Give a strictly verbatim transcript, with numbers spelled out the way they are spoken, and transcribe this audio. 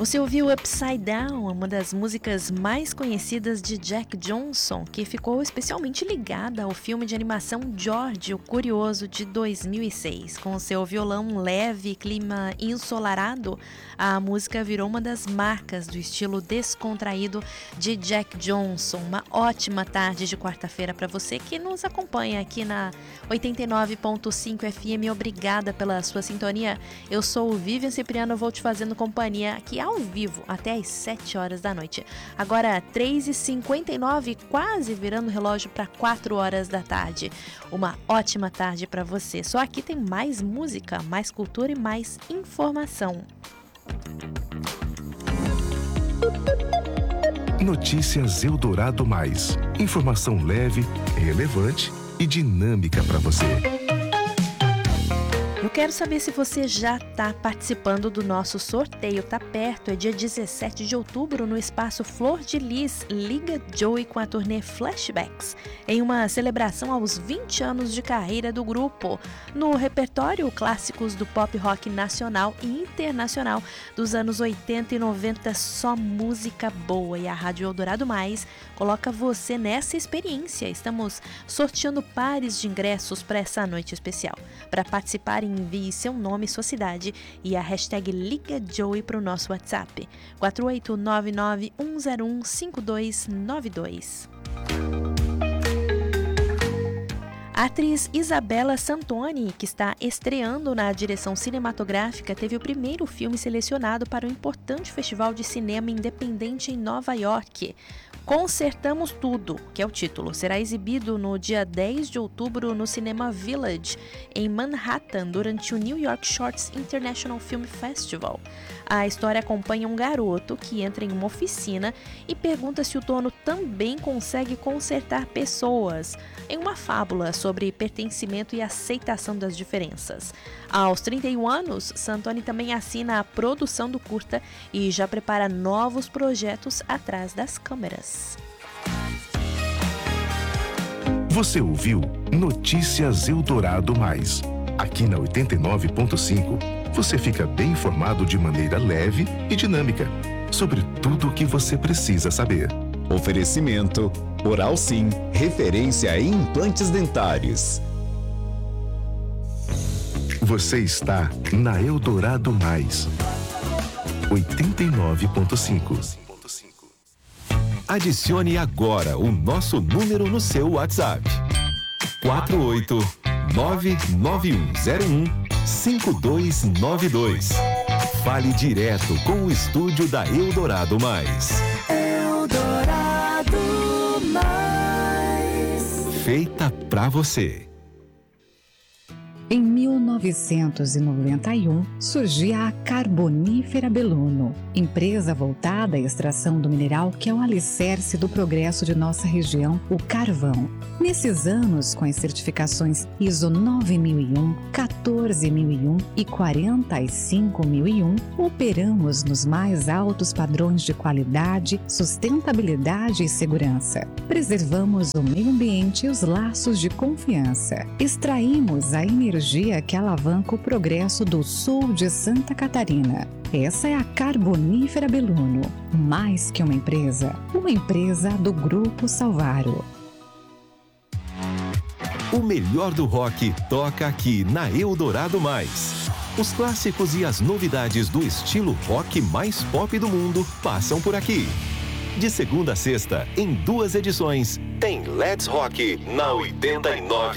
Você ouviu Upside Down, uma das músicas mais conhecidas de Jack Johnson, que ficou especialmente ligada ao filme de animação George, o Curioso, de dois mil e seis. Com seu violão leve e clima ensolarado, a música virou uma das marcas do estilo descontraído de Jack Johnson. Uma ótima tarde de quarta-feira para você que nos acompanha aqui na oitenta e nove ponto cinco F M. Obrigada pela sua sintonia. Eu sou o Vivian Cipriano, vou te fazendo companhia aqui ao vivo até às sete horas da noite. Agora três e cinquenta e nove, quase virando o relógio para quatro horas da tarde. Uma ótima tarde para você. Só aqui tem mais música, mais cultura e mais informação. Notícias Eldorado Mais. Informação leve, relevante e dinâmica para você. Eu quero saber se você já está participando do nosso sorteio. Tá perto, é dia dezessete de outubro no espaço Flor de Lis. Liga Joey com a turnê Flashbacks, em uma celebração aos vinte anos de carreira do grupo. No repertório, clássicos do pop rock nacional e internacional dos anos oitenta e noventa, só música boa. E a Rádio Eldorado Mais coloca você nessa experiência. Estamos sorteando pares de ingressos para essa noite especial. Para participar, envie seu nome e sua cidade e a hashtag Liga Joey para o nosso WhatsApp quatro oito nove nove um zero um cinco dois nove dois. A atriz Isabella Santoni, que está estreando na direção cinematográfica, teve o primeiro filme selecionado para um importante festival de cinema independente em Nova York. Consertamos Tudo, que é o título, será exibido no dia dez de outubro no Cinema Village, em Manhattan, durante o New York Shorts International Film Festival. A história acompanha um garoto que entra em uma oficina e pergunta se o dono também consegue consertar pessoas, em uma fábula sobre pertencimento e aceitação das diferenças. Aos trinta e um anos, Santoni também assina a produção do curta e já prepara novos projetos atrás das câmeras. Você ouviu Notícias Eldorado Mais. Aqui na oitenta e nove ponto cinco, você fica bem informado de maneira leve e dinâmica sobre tudo o que você precisa saber. Oferecimento Oral Sim, referência em implantes dentários. Você está na Eldorado Mais, oitenta e nove ponto cinco. Adicione agora o nosso número no seu WhatsApp. quatro oito nove nove um zero um cinco dois nove dois. Fale direto com o estúdio da Eldorado Mais. Eldorado Mais. Feita pra você. Em mil novecentos e noventa e um, surgia a Carbonífera Belluno, empresa voltada à extração do mineral que é o alicerce do progresso de nossa região, o carvão. Nesses anos, com as certificações ISO nove mil e um, quatorze mil e um e quarenta e cinco mil e um, operamos nos mais altos padrões de qualidade, sustentabilidade e segurança. Preservamos o meio ambiente e os laços de confiança. Extraímos a energia que alavanca o progresso do sul de Santa Catarina. Essa é a Carbonífera Belluno, mais que uma empresa, uma empresa do Grupo Salvaro. O melhor do rock toca aqui na Eldorado Mais. Os clássicos e as novidades do estilo rock mais pop do mundo passam por aqui. De segunda a sexta, em duas edições, tem Let's Rock na oitenta e nove.